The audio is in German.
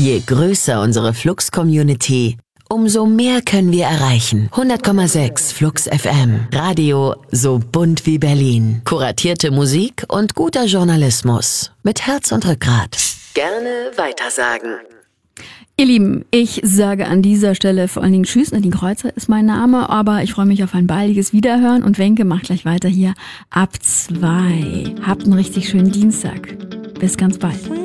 Je größer unsere Flux-Community, umso mehr können wir erreichen. 100,6 Flux FM. Radio so bunt wie Berlin. Kuratierte Musik und guter Journalismus. Mit Herz und Rückgrat. Gerne weitersagen. Ihr Lieben, ich sage an dieser Stelle vor allen Dingen Tschüss. Nadine Kreuzer ist mein Name, aber ich freue mich auf ein baldiges Wiederhören und Wenke macht gleich weiter hier ab 2. Habt einen richtig schönen Dienstag. Bis ganz bald.